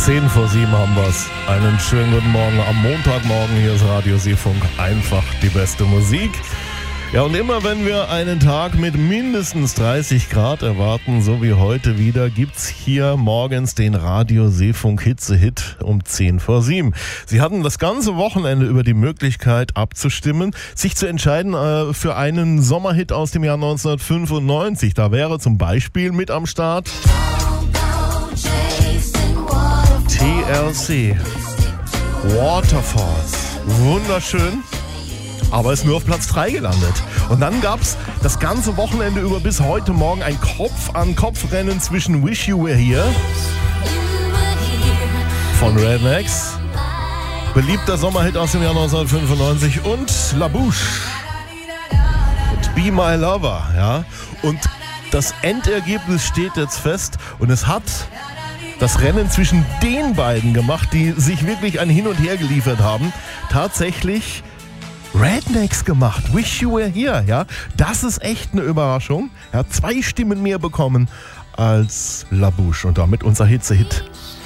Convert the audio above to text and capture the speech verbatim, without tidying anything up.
zehn vor sieben haben wir's. Einen schönen guten Morgen am Montagmorgen. Hier ist Radio Seefunk. Einfach die beste Musik. Ja, und immer wenn wir einen Tag mit mindestens dreißig Grad erwarten, so wie heute wieder, gibt's hier morgens den Radio Seefunk Hitze-Hit um zehn vor sieben. Sie hatten das ganze Wochenende über die Möglichkeit abzustimmen, sich zu entscheiden äh, für einen Sommerhit aus dem Jahr neunzehnhundertfünfundneunzig. Da wäre zum Beispiel mit am Start T L C, Waterfalls. Wunderschön. Aber ist nur auf Platz drei gelandet. Und dann gab's das ganze Wochenende über bis heute Morgen ein Kopf-an-Kopf-Rennen zwischen Wish You Were Here von Rednex, beliebter Sommerhit aus dem Jahr neunzehnhundertfünfundneunzig, und La Bouche mit Be My Lover. Ja? Und das Endergebnis steht jetzt fest und es hat das Rennen zwischen den beiden gemacht, die sich wirklich ein Hin und Her geliefert haben, tatsächlich Rednex gemacht. Wish You Were Here, ja. Das ist echt eine Überraschung. Er hat zwei Stimmen mehr bekommen als La Bouche und damit unser Hitze-Hit